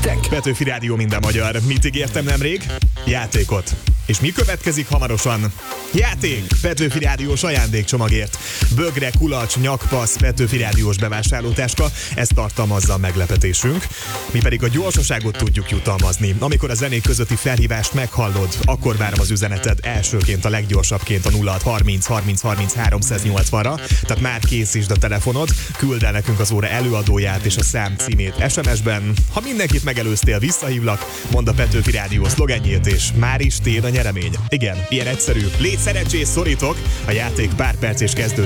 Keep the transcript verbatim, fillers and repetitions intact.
Játék. Petőfi Rádió minden magyar. Mit ígértem nemrég? Játékot. És mi következik hamarosan? Játék! Petőfi Rádiós ajándékcsomagért. Bögre, kulacs, nyakpassz, Petőfi Rádiós bevásárlótáska, ezt tartalmazza a meglepetésünk. Mi pedig a gyorsaságot tudjuk jutalmazni. Amikor a zenék közötti felhívást meghallod, akkor várom az üzeneted elsőként, a leggyorsabbként a nulla hat harminc harminc harminc háromszáznyolcvanra. Tehát már készítsd a telefonod, küld el nekünk az óra előadóját és a szám címét es em es-ben. Ha mindenkit megelőztél, visszahívlak, mondd a Petőfi Rádió szlogenjét, és már is tiéd a nyeremény. Igen, ilyen egyszerű. Légy szerencsés, szorítok! A játék pár perc és kezdődik.